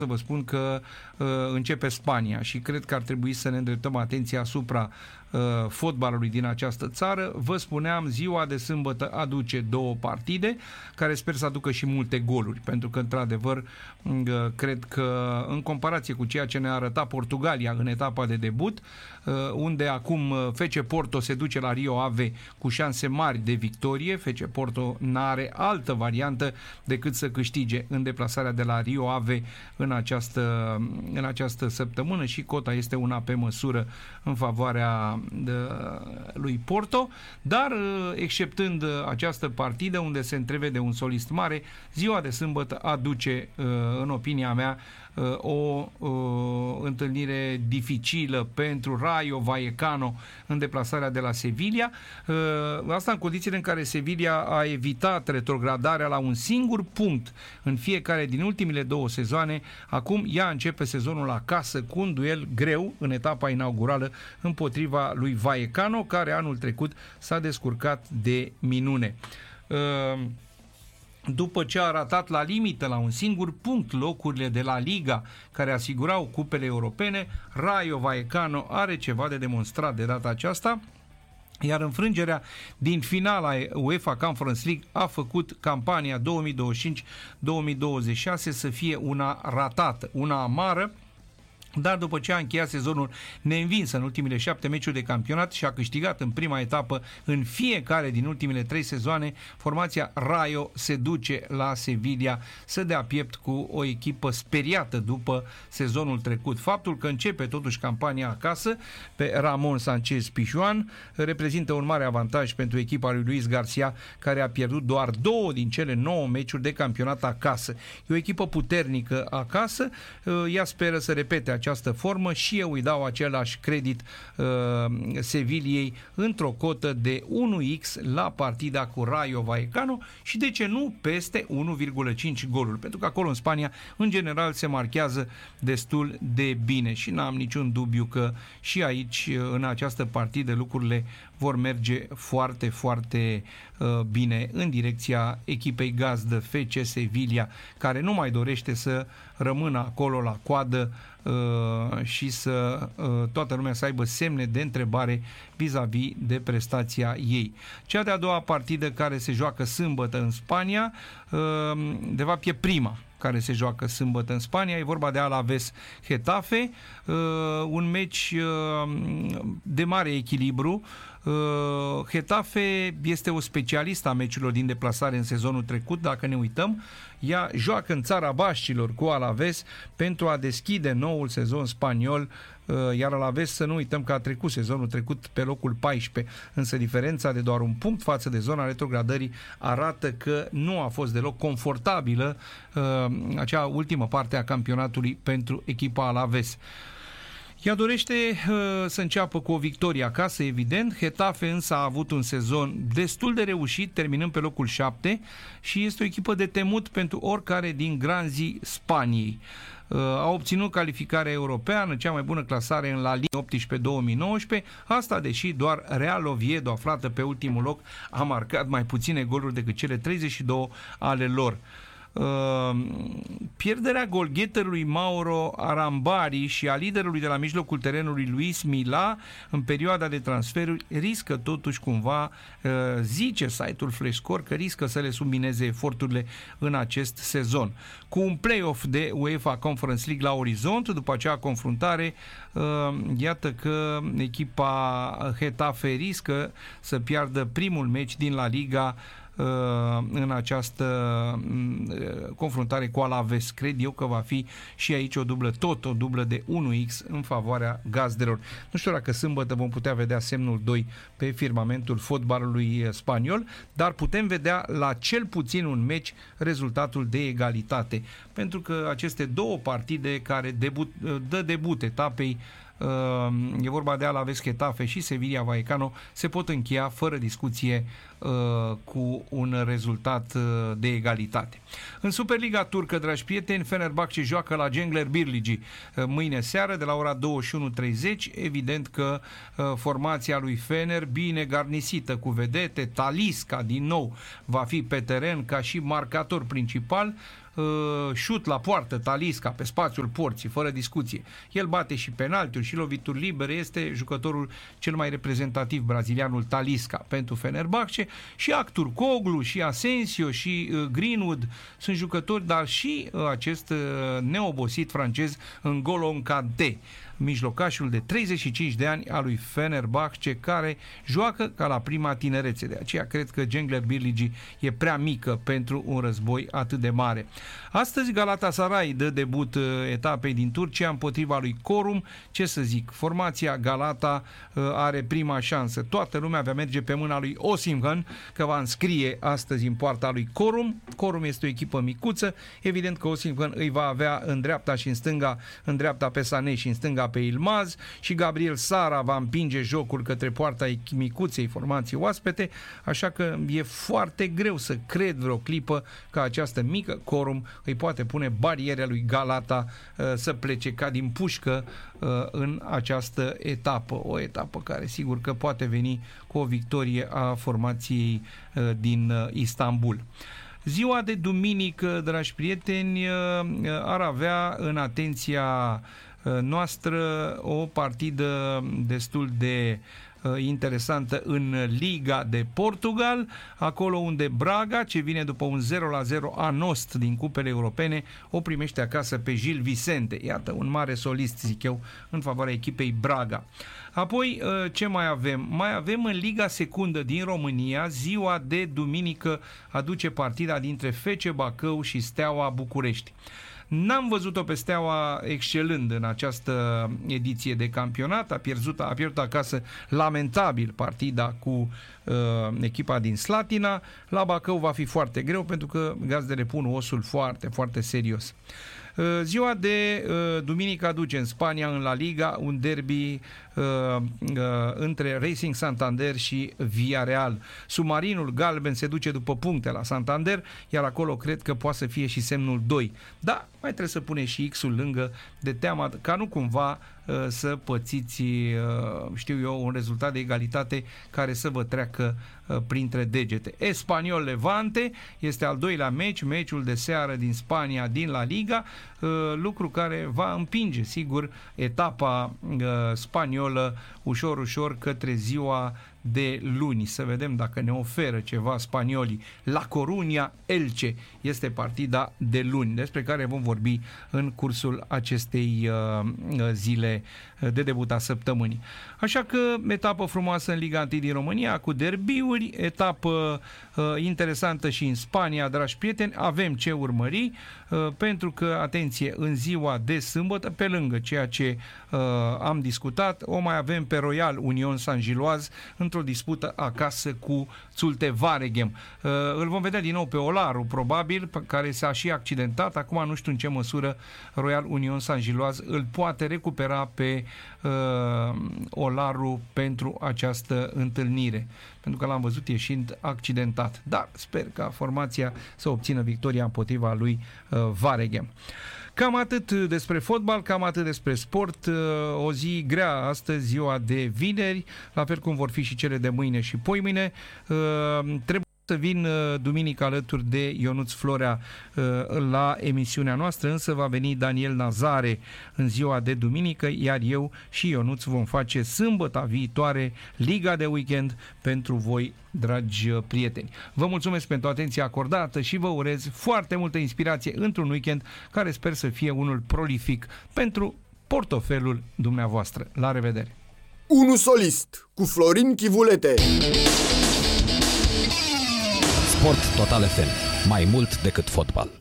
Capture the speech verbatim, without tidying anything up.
să vă spun că uh, începe Spania și cred că ar trebui să ne îndreptăm atenția asupra uh, fotbalului din această țară. Vă spuneam, ziua de sâmbătă aduce două partide care sper să aducă și multe goluri, pentru că într-adevăr uh, cred că în comparație cu ceea ce ne-a arătat Portugalia în etapa de debut, uh, unde acum F C Porto se duce la Rio Ave cu șanse mari de victorie, F C Porto n-are altă variantă decât să câștige în deplasarea de la Rio Ave în această, în această săptămână și cota este una pe măsură în favoarea de, lui Porto, dar exceptând această partidă unde se întrevede un solist mare, ziua de sâmbătă aduce, în opinia mea, o, o întâlnire dificilă pentru Rayo Vallecano în deplasarea de la Sevilla. Asta în condițiile în care Sevilla a evitat retrogradarea la un singur punct în fiecare din ultimele două sezoane. Acum ea începe sezonul acasă cu un duel greu în etapa inaugurală împotriva lui Vallecano, care anul trecut s-a descurcat de minune. După ce a ratat la limită, la un singur punct, locurile de la Liga care asigurau cupele europene, Rayo Vallecano are ceva de demonstrat de data aceasta, iar înfrângerea din finala UEFA Conference League a făcut campania două mii douăzeci și cinci două mii douăzeci și șase să fie una ratată, una amară. Dar după ce a încheiat sezonul neînvins în ultimele șapte meciuri de campionat și a câștigat în prima etapă în fiecare din ultimele trei sezoane, formația Rayo se duce la Sevilla să dea piept cu o echipă speriată după sezonul trecut. Faptul că începe totuși campania acasă pe Ramon Sanchez Pizjuan reprezintă un mare avantaj pentru echipa lui Luis Garcia, care a pierdut doar două din cele nouă meciuri de campionat acasă. E o echipă puternică acasă, ea speră să repete această formă și eu îi dau același credit uh, Sevillei într-o cotă de unu x la partida cu Rayo Vallecano și de ce nu peste unu virgulă cinci goluri, pentru că acolo în Spania în general se marchează destul de bine și n-am niciun dubiu că și aici în această partidă lucrurile vor merge foarte, foarte uh, bine în direcția echipei gazdă F C Sevilla, care nu mai dorește să rămână acolo la coadă uh, și să uh, toată lumea să aibă semne de întrebare vis-a-vis de prestația ei. Cea de-a doua partidă care se joacă sâmbătă în Spania, uh, de fapt e prima care se joacă sâmbătă în Spania, e vorba de Alaves Getafe, uh, un meci uh, de mare echilibru. Uh, Getafe este o specialistă a meciurilor din deplasare în sezonul trecut, dacă ne uităm. Ea joacă în țara Baștilor cu Alaves pentru a deschide noul sezon spaniol, uh, iar Alaves, să nu uităm că a trecut sezonul trecut pe locul paisprezece, însă diferența de doar un punct față de zona retrogradării arată că nu a fost deloc confortabilă uh, acea ultimă parte a campionatului pentru echipa Alaves. Ea dorește uh, să înceapă cu o victorie acasă, evident. Getafe însă a avut un sezon destul de reușit, terminând pe locul șapte și este o echipă de temut pentru oricare din granzii Spaniei. Uh, a obținut calificarea europeană, cea mai bună clasare în La Liga optsprezece două mii nouăsprezece, asta deși doar Real Oviedo, aflată pe ultimul loc, a marcat mai puține goluri decât cele treizeci și două ale lor. Uh, pierderea golgheterului Mauro Arambari și a liderului de la mijlocul terenului Luis Mila în perioada de transferuri riscă totuși cumva, uh, zice site-ul Flashscore, că riscă să le submineze eforturile în acest sezon. Cu un play-off de UEFA Conference League la orizont, după acea confruntare, uh, iată că echipa Getafe riscă să piardă primul meci din La Liga în această confruntare cu Alaves. Cred eu că va fi și aici o dublă, tot o dublă de unu x în favoarea gazdelor. Nu știu dacă sâmbătă vom putea vedea semnul doi pe firmamentul fotbalului spaniol, dar putem vedea la cel puțin un meci rezultatul de egalitate, pentru că aceste două partide care debut, dă debut etapei, e vorba de Alaves Getafe și Sevilla Vallecano, se pot încheia fără discuție cu un rezultat de egalitate. În Superliga turcă, dragi prieteni, Fenerbahce joacă la Cengler Birlici mâine seară de la ora douăzeci și unu treizeci. Evident că formația lui Fener, bine garnisită cu vedete, Talisca din nou va fi pe teren ca și marcator principal. șut la poartă, Talisca, pe spațiul porții, fără discuție. El bate și penaltiuri și lovituri libere, este jucătorul cel mai reprezentativ, brazilianul Talisca, pentru Fenerbahce. Și Turkoglu, și Asensio, și Greenwood sunt jucători, dar și acest neobosit francez N'Golo Kanté, mijlocașul de treizeci și cinci de ani al lui Fenerbahce, care joacă ca la prima tinerețe. De aceea cred că Cengiz Birlici e prea mică pentru un război atât de mare. Astăzi Galatasaray dă debut etapei din Turcia împotriva lui Corum. Ce să zic, formația Galata are prima șansă. Toată lumea va merge pe mâna lui Osimhen, că va înscrie astăzi în poarta lui Corum. Corum este o echipă micuță. Evident că Osimhen îi va avea în dreapta și în stânga, în dreapta pe Sané și în stânga pe Ilmaz, și Gabriel Sara va împinge jocul către poarta micuței formații oaspete, așa că e foarte greu să cred vreo clipă că această mică Corum îi poate pune bariere lui Galata uh, să plece ca din pușcă uh, în această etapă. O etapă care sigur că poate veni cu o victorie a formației uh, din uh, Istanbul. Ziua de duminică, dragi prieteni, uh, ar avea în atenția noastră o partidă destul de uh, interesantă în Liga de Portugal, acolo unde Braga, ce vine după un zero la zero anost din cupele europene, o primește acasă pe Gil Vicente. Iată, un mare solist, zic eu, în favoarea echipei Braga. Apoi, uh, ce mai avem? Mai avem în Liga Secundă din România, ziua de duminică aduce partida dintre F C Bacău și Steaua București. N-am văzut-o pe Steaua excelând în această ediție de campionat, a pierdut, a pierdut acasă lamentabil partida cu uh, echipa din Slatina. La Bacău va fi foarte greu pentru că gazdele pun osul foarte, foarte serios. Uh, ziua de uh, duminică aduce în Spania, în La Liga, un derby uh, uh, între Racing Santander și Villarreal. Submarinul galben se duce după puncte la Santander, iar acolo cred că poate să fie și semnul doi. Da, mai trebuie să pune și X-ul lângă, de teamă ca nu cumva uh, să pățiți, uh, știu eu, un rezultat de egalitate care să vă treacă uh, printre degete. Espanyol Levante este al doilea meci, meciul de seară din Spania, din La Liga, uh, lucru care va împinge, sigur, etapa uh, spaniolă ușor, ușor către ziua de luni. Să vedem dacă ne oferă ceva spaniolii. La Coruña, Elche este partida de luni, despre care vom vorbi în cursul acestei uh, zile de debut a săptămânii. Așa că etapă frumoasă în Liga unu din România, cu derbiuri, etapă uh, interesantă și în Spania, dragi prieteni. Avem ce urmări, uh, pentru că, atenție, în ziua de sâmbătă, pe lângă ceea ce uh, am discutat, o mai avem pe Royal Union Saint-Gilloise într-o dispută acasă cu Zulte Waregem. Uh, îl vom vedea din nou pe Olaru, probabil, care s-a și accidentat. Acum nu știu în ce măsură Royal Union Saint-Gilloise îl poate recupera pe uh, Olaru pentru această întâlnire, pentru că l-am văzut ieșind accidentat. Dar sper ca formația să obțină victoria împotriva lui uh, Waregem. Cam atât despre fotbal, cam atât despre sport. O zi grea astăzi, ziua de vineri, la fel cum vor fi și cele de mâine și poimâine. Trebuie să vin duminică alături de Ionuț Florea la emisiunea noastră, însă va veni Daniel Nazare în ziua de duminică, iar eu și Ionuț vom face sâmbăta viitoare Liga de Weekend pentru voi, dragi prieteni. Vă mulțumesc pentru atenția acordată și vă urez foarte multă inspirație într-un weekend care sper să fie unul prolific pentru portofelul dumneavoastră. La revedere! unu Solist cu Florin Chivulete. Sport Total F M. Mai mult decât fotbal.